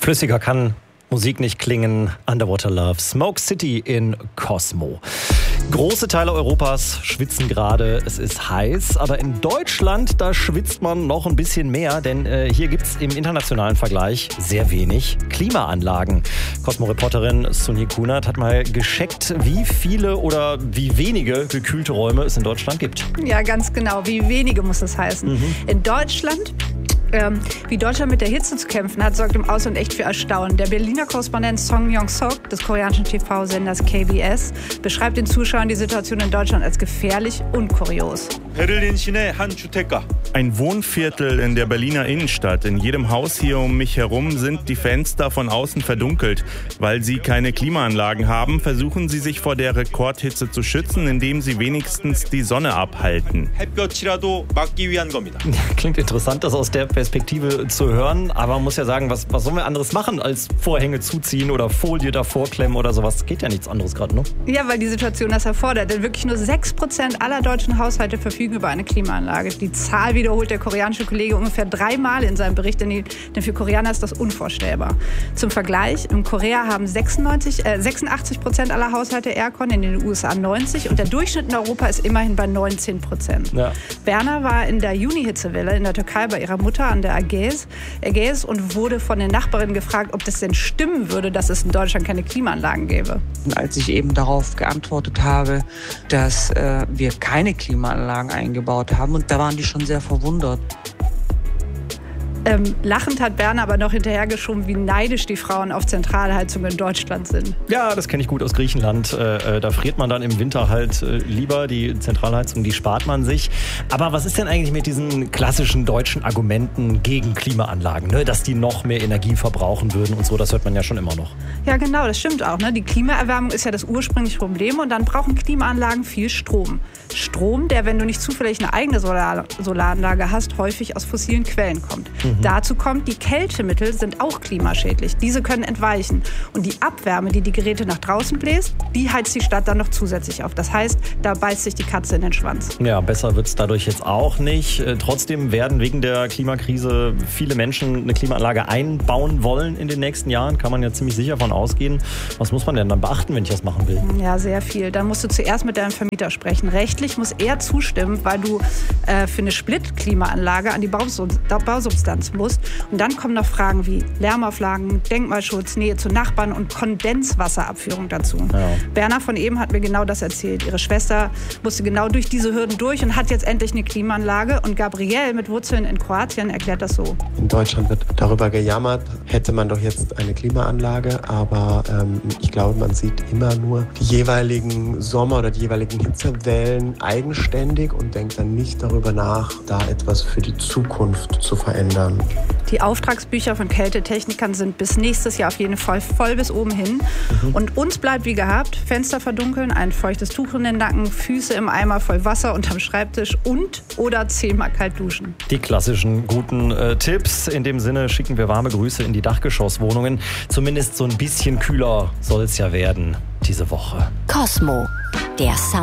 Flüssiger kann Musik nicht klingen. Underwater Love, Smoke City in Cosmo. Große Teile Europas schwitzen gerade. Es ist heiß, aber in Deutschland, da schwitzt man noch ein bisschen mehr, denn hier gibt es im internationalen Vergleich sehr wenig Klimaanlagen. Cosmo-Reporterin Sunyi Kunert hat mal gescheckt, wie viele oder wie wenige gekühlte Räume es in Deutschland gibt. Ja, ganz genau. Wie wenige muss das heißen. In Deutschland... Wie Deutschland mit der Hitze zu kämpfen hat, sorgt im Ausland echt für Erstaunen. Der Berliner Korrespondent Song Yong-sok des koreanischen TV-Senders KBS beschreibt den Zuschauern die Situation in Deutschland als gefährlich und kurios. Ein Wohnviertel in der Berliner Innenstadt. In jedem Haus hier um mich herum sind die Fenster von außen verdunkelt. Weil sie keine Klimaanlagen haben, versuchen sie sich vor der Rekordhitze zu schützen, indem sie wenigstens die Sonne abhalten. Klingt interessant, das aus der Perspektive zu hören, aber man muss ja sagen, was sollen wir anderes machen als Vorhänge zuziehen oder Folie davor klemmen oder sowas? Geht ja nichts anderes gerade, ne? Ja, weil die Situation das erfordert. Denn wirklich nur 6% aller deutschen Haushalte verfügen über eine Klimaanlage. Die Zahl wiederholt der koreanische Kollege ungefähr 3-mal in seinem Bericht, denn für Koreaner ist das unvorstellbar. Zum Vergleich, in Korea haben 86% aller Haushalte Aircon, in den USA 90% und der Durchschnitt in Europa ist immerhin bei 19%. Ja. Berna war in der Juni-Hitzewelle in der Türkei bei ihrer Mutter an der Ägäis und wurde von den Nachbarinnen gefragt, ob das denn stimmen würde, dass es in Deutschland keine Klimaanlagen gäbe. Als ich eben darauf geantwortet habe, dass wir keine Klimaanlagen eingebaut haben, und da waren die schon sehr verwundert. Lachend hat Berna aber noch hinterhergeschoben, wie neidisch die Frauen auf Zentralheizungen in Deutschland sind. Ja, das kenne ich gut aus Griechenland. Da friert man dann im Winter halt lieber. Die Zentralheizung, die spart man sich. Aber was ist denn eigentlich mit diesen klassischen deutschen Argumenten gegen Klimaanlagen? Ne? Dass die noch mehr Energie verbrauchen würden und so, das hört man ja schon immer noch. Ja, genau, das stimmt auch. Ne? Die Klimaerwärmung ist ja das ursprüngliche Problem und dann brauchen Klimaanlagen viel Strom. Strom, der, wenn du nicht zufällig eine eigene Solaranlage hast, häufig aus fossilen Quellen kommt. Dazu kommt, die Kältemittel sind auch klimaschädlich. Diese können entweichen. Und die Abwärme, die die Geräte nach draußen bläst, die heizt die Stadt dann noch zusätzlich auf. Das heißt, da beißt sich die Katze in den Schwanz. Ja, besser wird es dadurch jetzt auch nicht. Trotzdem werden wegen der Klimakrise viele Menschen eine Klimaanlage einbauen wollen in den nächsten Jahren. Kann man ja ziemlich sicher von ausgehen. Was muss man denn dann beachten, wenn ich das machen will? Ja, sehr viel. Dann musst du zuerst mit deinem Vermieter sprechen. Rechtlich muss er zustimmen, weil du für eine Split-Klimaanlage an die Bausubstanz musst. Und dann kommen noch Fragen wie Lärmauflagen, Denkmalschutz, Nähe zu Nachbarn und Kondenswasserabführung dazu. Ja. Berna von eben hat mir genau das erzählt. Ihre Schwester musste genau durch diese Hürden durch und hat jetzt endlich eine Klimaanlage. Und Gabriel mit Wurzeln in Kroatien erklärt das so. In Deutschland wird darüber gejammert, hätte man doch jetzt eine Klimaanlage. Aber ich glaube, man sieht immer nur die jeweiligen Sommer- oder die jeweiligen Hitzewellen eigenständig und denkt dann nicht darüber nach, da etwas für die Zukunft zu verändern. Die Auftragsbücher von Kältetechnikern sind bis nächstes Jahr auf jeden Fall voll bis oben hin. Und uns bleibt wie gehabt, Fenster verdunkeln, ein feuchtes Tuch in den Nacken, Füße im Eimer voll Wasser unterm Schreibtisch oder 10-mal kalt duschen. Die klassischen guten Tipps. In dem Sinne schicken wir warme Grüße in die Dachgeschosswohnungen. Zumindest so ein bisschen kühler soll es ja werden diese Woche. Cosmo, der Sound.